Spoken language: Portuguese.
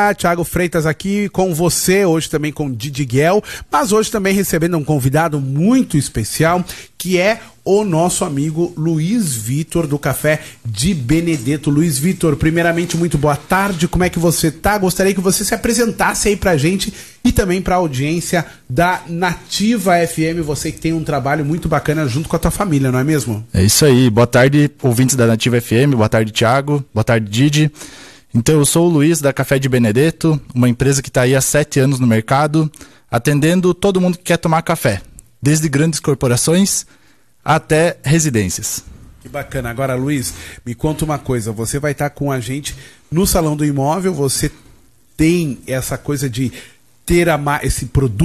Thiago Freitas aqui com você, hoje também com Didi Guel, mas hoje também recebendo um convidado muito especial, que é o nosso amigo Luiz Vitor, do Café de Benedetto. Luiz Vitor, primeiramente, muito boa tarde, como é que você tá? Gostaria que você se apresentasse aí pra gente e também pra audiência da Nativa FM, você que tem um trabalho muito bacana junto com a tua família, não é mesmo? É isso aí, boa tarde, ouvintes da Nativa FM, boa tarde, Thiago, boa tarde, Didi. Então, eu sou o Luiz, da Café de Benedetto, uma empresa que está aí há 7 anos no mercado, atendendo todo mundo que quer tomar café, desde grandes corporações até residências. Que bacana. Agora, Luiz, me conta uma coisa, você vai estar com a gente no Salão do Imóvel, você tem essa coisa de ter esse produto